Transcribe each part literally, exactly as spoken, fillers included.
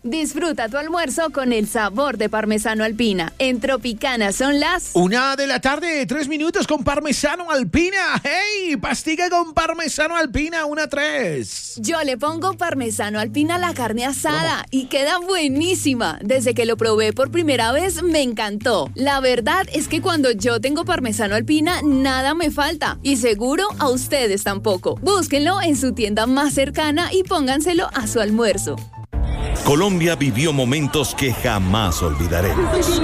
Disfruta tu almuerzo con el sabor de Parmesano Alpina. En Tropicana son las... Una de la tarde, tres minutos con Parmesano Alpina. ¡Hey! Pastica con Parmesano Alpina, una tres. Yo le pongo Parmesano Alpina a la carne asada ¿Cómo? Y queda buenísima. Desde que lo probé por primera vez me encantó. La verdad es que cuando yo tengo Parmesano Alpina nada me falta. Y seguro a ustedes tampoco. Búsquenlo en su tienda más cercana y pónganselo a su almuerzo. Colombia vivió momentos que jamás olvidaremos.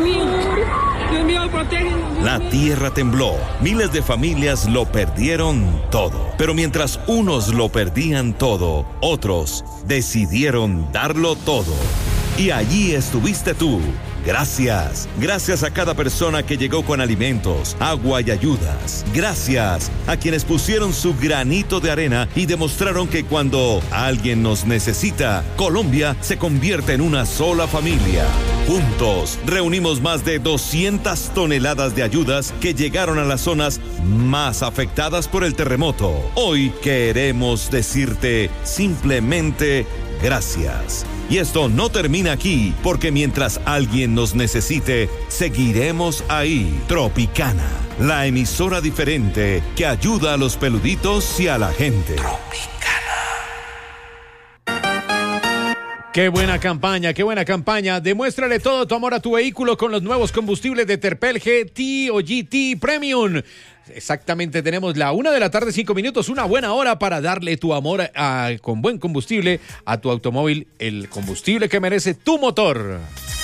La tierra tembló, miles de familias lo perdieron todo. Pero mientras unos lo perdían todo, otros decidieron darlo todo. Y allí estuviste tú. Gracias. Gracias a cada persona que llegó con alimentos, agua y ayudas. Gracias a quienes pusieron su granito de arena y demostraron que cuando alguien nos necesita, Colombia se convierte en una sola familia. Juntos reunimos más de doscientas toneladas de ayudas que llegaron a las zonas más afectadas por el terremoto. Hoy queremos decirte simplemente gracias. Y esto no termina aquí, porque mientras alguien nos necesite, seguiremos ahí. Tropicana, la emisora diferente que ayuda a los peluditos y a la gente. Tropicana. Qué buena campaña, qué buena campaña. Demuéstrale todo tu amor a tu vehículo con los nuevos combustibles de Terpel G T o G T Premium. Exactamente, tenemos la una de la tarde, cinco minutos, una buena hora para darle tu amor a, con buen combustible a tu automóvil, el combustible que merece tu motor.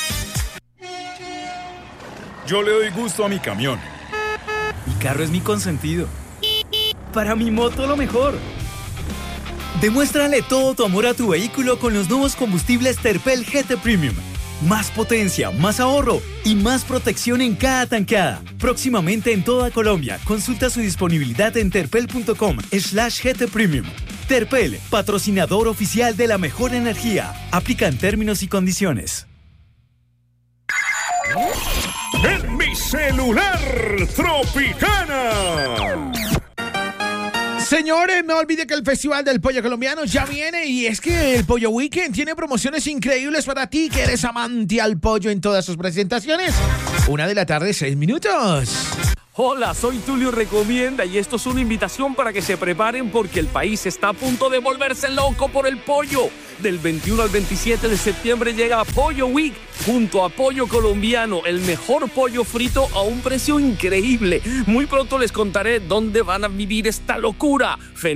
Yo le doy gusto a mi camión. Mi carro es mi consentido. Para mi moto lo mejor. Demuéstrale todo tu amor a tu vehículo con los nuevos combustibles Terpel G T Premium. Más potencia, más ahorro y más protección en cada tanqueada. Próximamente en toda Colombia. Consulta su disponibilidad en terpel.com slash GT Premium. Terpel, patrocinador oficial de la mejor energía. Aplican términos y condiciones. En mi celular, Tropicana. Señores, no olvide que el Festival del Pollo Colombiano ya viene y es que el Pollo Weekend tiene promociones increíbles para ti que eres amante al pollo en todas sus presentaciones. Una de la tarde, seis minutos. Hola, soy Tulio Recomienda y esto es una invitación para que se preparen porque el país está a punto de volverse loco por el pollo. Del veintiuno al veintisiete de septiembre llega Pollo Week junto a Pollo Colombiano, el mejor pollo frito a un precio increíble. Muy pronto les contaré dónde van a vivir esta locura.